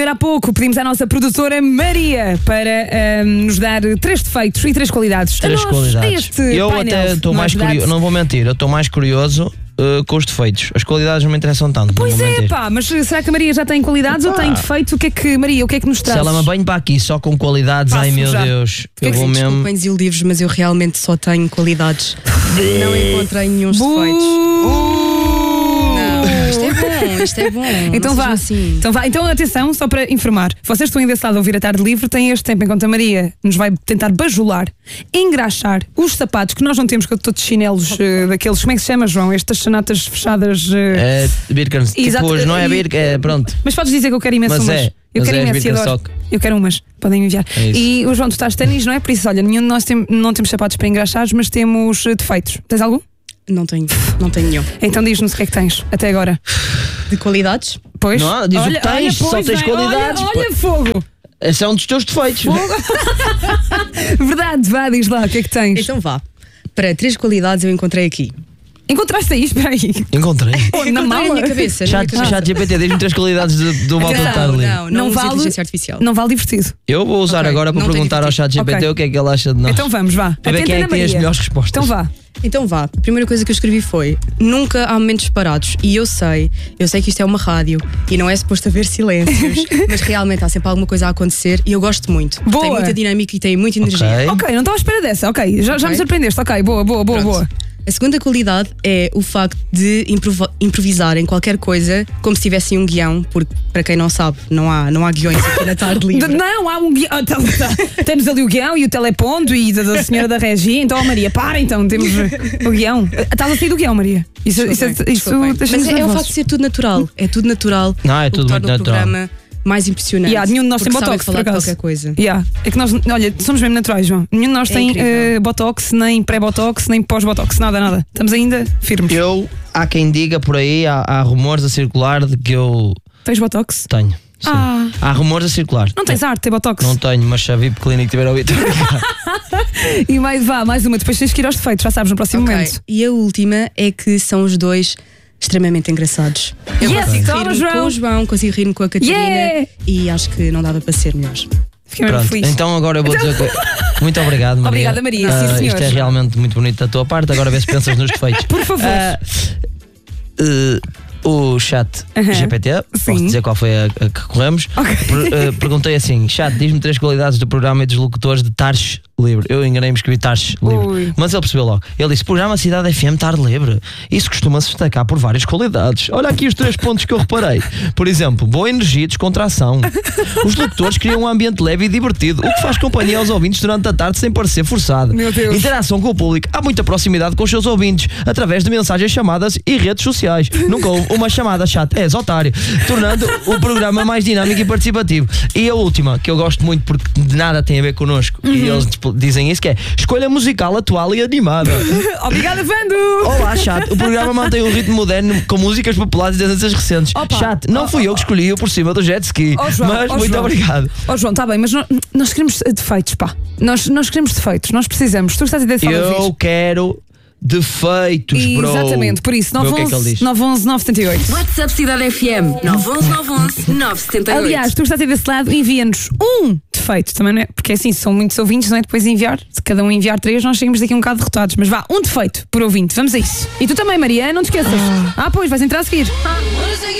Há pouco pedimos à nossa produtora Maria para nos dar 3 defeitos e 3 qualidades. 3 qualidades. Eu até estou mais curioso, não vou mentir, eu estou mais curioso com os defeitos. As qualidades não me interessam tanto. Pois é, pá, mas será que a Maria já tem qualidades ou tem defeitos? O que é que, Maria, o que é que nos traz? Se ela me banho para aqui só com qualidades, ai meu Deus, eu vou mesmo. Desculpem desiludivos, mas eu realmente só tenho qualidades. Não encontrei nenhum defeitos. Isto é bom. Então vá. Assim. Então atenção, só para informar. Vocês estão desse lado a ouvir a Tarde Livre, têm este tempo enquanto a Maria nos vai tentar bajular, engraxar os sapatos que nós não temos, que eu estou de chinelos daqueles. Como é que se chama, João? Estas chanatas fechadas. Birkens. Tipo, não é Birkens, pronto. Mas podes dizer que eu quero imenso umas. Eu quero imenso e adoro. Eu quero umas, podem enviar. E o João, tu estás de ténis, não é? Por isso, olha, nenhum de nós não temos sapatos para engraxados, mas temos defeitos. Tens algum? Não tenho nenhum. Então diz-nos o que é que tens até agora. De qualidades? Pois. Não, diz o que tens, só tens qualidades. Olha fogo! Esse é um dos teus defeitos. Verdade, vá, diz lá, o que é que tens? Então vá. Para 3 qualidades eu encontrei aqui. Encontraste aí? Espera aí. Encontrei. Na mala? Na minha cabeça. Chat GPT, diz-me 3 qualidades do Malta de Tarde Livre. Não vale inteligência artificial. Não vale divertido. Eu vou usar agora para perguntar ao Chat GPT o que é que ele acha de nós. Então vamos, vá. Para ver quem é que tem as melhores respostas. Então vá. A primeira coisa que eu escrevi foi: nunca há momentos parados. E eu sei que isto é uma rádio e não é suposto haver silêncios, mas realmente há sempre alguma coisa a acontecer e eu gosto muito. Boa. Tem muita dinâmica e tem muita energia. Ok, não estava à espera dessa. Ok, já me surpreendeste. Ok, boa. A segunda qualidade é o facto de improvisar em qualquer coisa como se tivessem um guião, porque, para quem não sabe, não há guiões aqui na Tarde Livre. Não, há um guião. Temos ali o guião e o teleponto e da senhora da regia. Então, Maria, então, temos o guião. Estás a sair do guião, Maria? Isso mas é o facto de ser tudo natural. É tudo natural. Não, é tudo muito natural. Mais impressionante. Nenhum de nós tem botox, falar de qualquer coisa. É que nós, olha, somos mesmo naturais, João. Nenhum de nós tem botox, nem pré-botox, nem pós-botox, nada. Estamos ainda firmes. Há quem diga por aí, há rumores a circular de que eu. Tens botox? Tenho. Sim. Há rumores a circular. Não tens arte, tem botox? Não tenho, mas se a VIP Clinic tiver a ouvir. E mais uma, depois tens que ir aos defeitos, já sabes, no próximo momento. E a última é que são os dois extremamente engraçados. Eu consigo rir-me com o João, consigo rir-me com a Catarina e acho que não dava para ser melhores. Fiquei mesmo feliz. Então agora eu vou dizer que... Muito obrigado, Maria. Obrigada, Maria. Sim, senhor. Isto é realmente muito bonito da tua parte. Agora vê se pensas nos defeitos. Por favor. O Chat GPT, posso dizer qual foi a que corremos. Perguntei assim: Chat, diz-me 3 qualidades do programa e dos locutores de Tarde Livre. Eu enganei-me, escrevi Tarde Livre, mas ele percebeu logo. Ele disse: programa Cidade FM Tarde Livre. Isso costuma-se destacar por várias qualidades. Olha aqui os 3 pontos que eu reparei. Por exemplo, boa energia e descontração. Os locutores criam um ambiente leve e divertido, o que faz companhia aos ouvintes durante a tarde sem parecer forçado. Meu Deus. Interação com o público. Há muita proximidade com os seus ouvintes através de mensagens, chamadas e redes sociais. Nunca houve uma chamada chata, és otário, tornando o programa mais dinâmico e participativo. E a última, que eu gosto muito porque nada tem a ver connosco, e eles dizem isso, que é escolha musical atual e animada. Obrigada, Vando! Olá, Chat, o programa mantém um ritmo moderno com músicas populares e tendências recentes. Chat, não fui eu que escolhi-o por cima do jet ski, mas muito obrigado. João, está bem, mas nós queremos defeitos, pá. Nós queremos defeitos, nós precisamos. Tu estás a dizer eu quero defeitos, bro. Exatamente, por isso 911 978. WhatsApp Cidade FM 911 978. Aliás, tu estás aí desse lado, envia-nos um defeito também, não é? Porque assim, são muitos ouvintes, não é? Depois enviar, se cada um enviar 3, nós chegamos daqui um bocado derrotados. Mas vá, um defeito por ouvinte, vamos a isso. E tu também, Maria, não te esqueças. Pois, vais entrar a seguir.